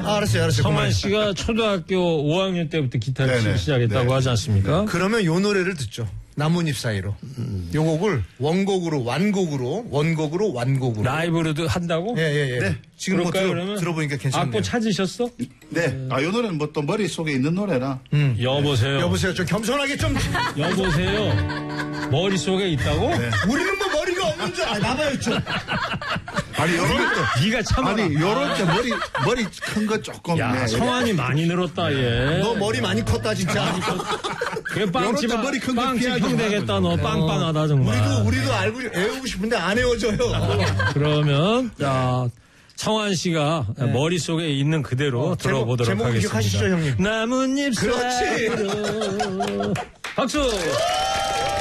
알았어요. 성환 씨가 초등학교 5학년 때부터 기타를 치기 시작했다고 하지 않습니까? 그러면 요 노래를 듣죠. 나뭇잎 사이로. 요 곡을 원곡으로 완곡으로. 라이브로도 한다고? 예. 네. 지금 뭐 그러면 들어보니까 괜찮네요. 악보 찾으셨어? 네. 아, 요 노래는 뭐 또 머릿속에 있는 노래라. 여보세요. 좀 겸손하게 좀. 여보세요. 머릿속에 있다고? 네. 우리는 뭐 머리가 없는 줄 봐봐요 좀. 아니, 요럴 때. 네가 참아라. 아니, 요럴 때 머리 큰 거 조금. 야, 네. 성환이 많이 늘었다, 얘. 너 머리 많이 컸다 진짜. 그게 빵집 요럴 때 머리 큰거 빵집 피하지 형 되겠다, 너. 빵빵하다, 정말. 우리도 알고 애우고 싶은데 안 애워줘요. 그러면, 자, 성환 씨가 머릿속에 있는 그대로 들어보도록 제목 하겠습니다. 기억하시죠, 형님? 나뭇잎 그렇지. 사이로. 박수!